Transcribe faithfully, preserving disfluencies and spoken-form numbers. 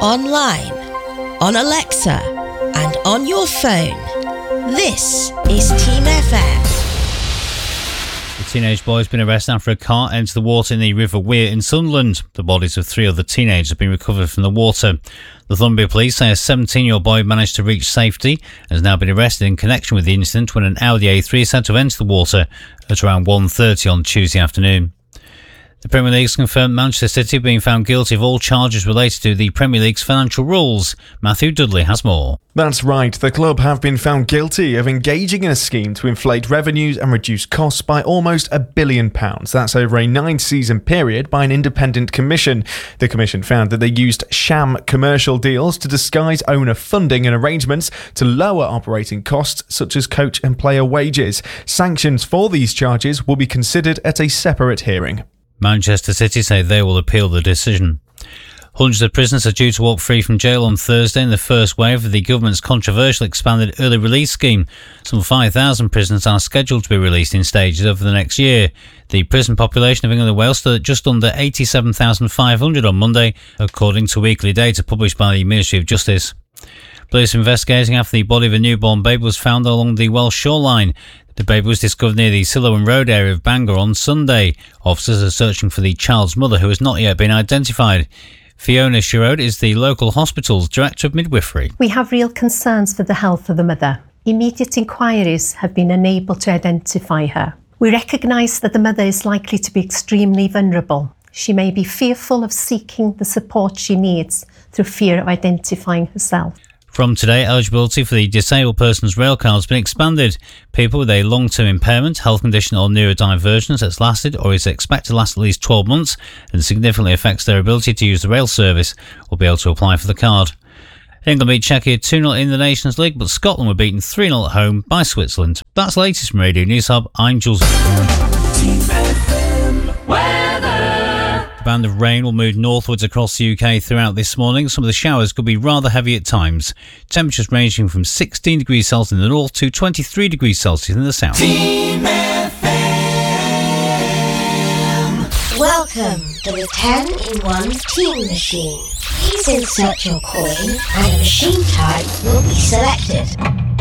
online, on Alexa, and on your phone. This is Team F M. A teenage boy has been arrested after a car entered the water in the River Wear in Sunderland. The bodies of three other teenagers have been recovered from the water. The Northumbria police say a seventeen-year-old boy managed to reach safety and has now been arrested in connection with the incident when an Audi A three is said to have entered the water at around one thirty on Tuesday afternoon. The Premier League's confirmed Manchester City being found guilty of all charges related to the Premier League's financial rules. Matthew Dudley has more. That's right, the club have been found guilty of engaging in a scheme to inflate revenues and reduce costs by almost a billion pounds. That's over a nine-season period by an independent commission. The commission found that they used sham commercial deals to disguise owner funding and arrangements to lower operating costs such as coach and player wages. Sanctions for these charges will be considered at a separate hearing. Manchester City say they will appeal the decision. Hundreds of prisoners are due to walk free from jail on Thursday in the first wave of the government's controversial expanded early release scheme. Some five thousand prisoners are scheduled to be released in stages over the next year. The prison population of England and Wales stood at just under eighty-seven thousand five hundred on Monday, according to weekly data published by the Ministry of Justice. Police are investigating after the body of a newborn baby was found along the Welsh shoreline. The baby was discovered near the Siloam Road area of Bangor on Sunday. Officers are searching for the child's mother, who has not yet been identified. Fiona Sherrod is the local hospital's Director of Midwifery. We have real concerns for the health of the mother. Immediate inquiries have been unable to identify her. We recognise that the mother is likely to be extremely vulnerable. She may be fearful of seeking the support she needs through fear of identifying herself. From today, eligibility for the Disabled Persons Railcard has been expanded. People with a long-term impairment, health condition or neurodivergence that's lasted or is expected to last at least twelve months and significantly affects their ability to use the rail service will be able to apply for the card. England beat Czechia two nil in the Nations League, but Scotland were beaten three nil at home by Switzerland. That's the latest from Radio News Hub. I'm Jules. Team F M weather. A band of rain will move northwards across the U K throughout this morning. Some of the showers could be rather heavy at times. Temperatures ranging from sixteen degrees Celsius in the north to twenty-three degrees Celsius in the south. Team F M. Welcome to the ten in one Team Machine. Please insert your coin and a machine type will be selected.